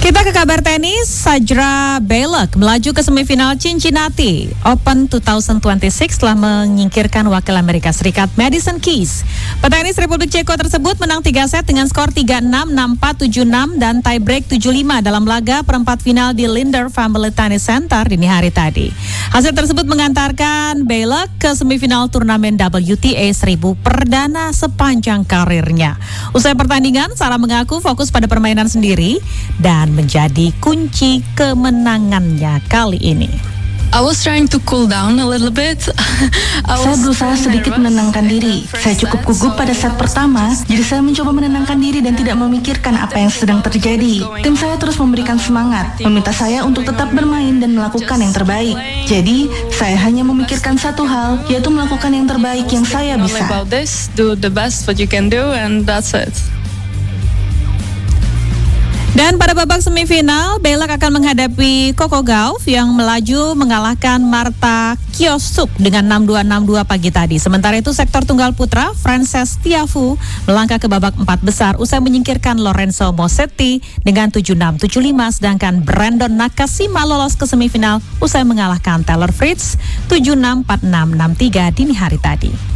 Kita ke kabar tenis, Sajra Belek melaju ke semifinal Cincinnati Open 2026 setelah menyingkirkan wakil Amerika Serikat Madison Keys. Petenis Republik Ceko tersebut menang 3 set dengan skor 3-6, 6-4, 7-6 dan tiebreak 7-5 dalam laga perempat final di Lindner Family Tennis Center dini hari tadi. Hasil tersebut mengantarkan Belek ke semifinal turnamen WTA 1000 perdana sepanjang karirnya. Usai pertandingan, Sarah mengaku fokus pada permainan sendiri dan menjadi kunci kemenangannya kali ini. I was trying to cool down a little bit. Saya berusaha sedikit menenangkan diri. Saya cukup gugup pada set pertama, jadi saya mencoba menenangkan diri dan tidak memikirkan apa yang sedang terjadi. Tim saya terus memberikan semangat, meminta saya untuk tetap bermain dan melakukan yang terbaik. Jadi, saya hanya memikirkan satu hal, yaitu melakukan yang terbaik yang saya bisa. Do the best what you can do and that's it. Dan pada babak semifinal, Belek akan menghadapi Coco Gauff yang melaju mengalahkan Marta Kiosup dengan 6-2, 6-2 pagi tadi. Sementara itu sektor tunggal putra, Frances Tiafoe melangkah ke babak 4 besar usai menyingkirkan Lorenzo Musetti dengan 7-6, 7-5, sedangkan Brandon Nakashima lolos ke semifinal usai mengalahkan Taylor Fritz 7-6, 4-6, 6-3 dini hari tadi.